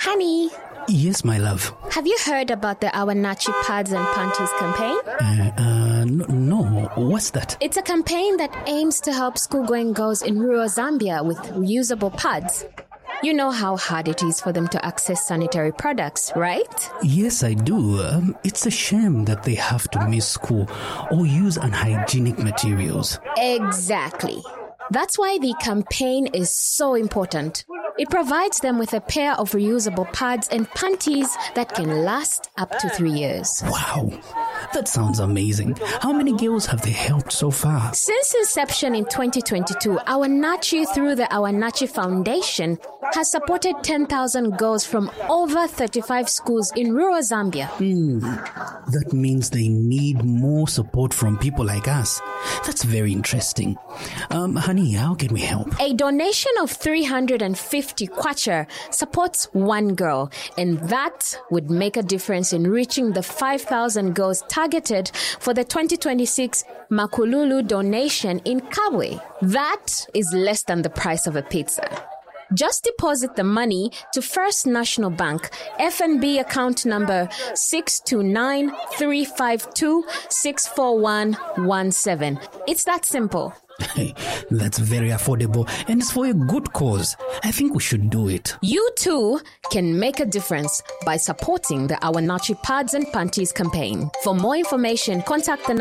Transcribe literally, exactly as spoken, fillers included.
Honey. Yes, my love. Have you heard about the Awanachi Pads and Panties campaign? Uh, uh, no, no. What's that? It's a campaign that aims to help school-going girls in rural Zambia with reusable pads. You know how hard it is for them to access sanitary products, right? Yes, I do. Um, it's a shame that they have to miss school or use unhygienic materials. Exactly. That's why the campaign is so important. It provides them with a pair of reusable pads and panties that can last up to three years. Wow, that sounds amazing. How many girls have they helped so far? Since inception in twenty twenty-two, Awanachi, through the Awanachi Foundation, has supported ten thousand girls from over thirty-five schools in rural Zambia. Hmm, that means they need more support from people like us. That's very interesting. Um, honey, how can we help? A donation of three hundred fifty kwacha supports one girl, and that would make a difference in reaching the five thousand girls targeted for the twenty twenty-six Makululu donation in Kabwe. That is less than the price of a pizza. Just deposit the money to First National Bank, F N B account number six two nine three five two six four one one seven. It's that simple. Hey, that's very affordable, and it's for a good cause. I think we should do it. You too can make a difference by supporting the Awanachi Pads and Panties campaign. For more information, contact the